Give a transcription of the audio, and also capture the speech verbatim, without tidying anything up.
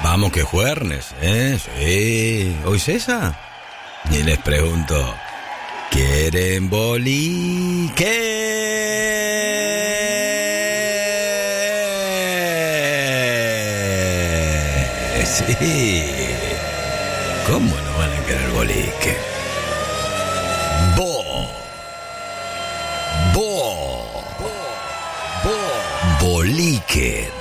Vamos que juernes, ¿eh? Sí. ¿Oís esa? Y les pregunto, ¿quieren bolique? Sí. ¿Cómo no van a querer bolique? Bo. Bo. Bo. Bolique.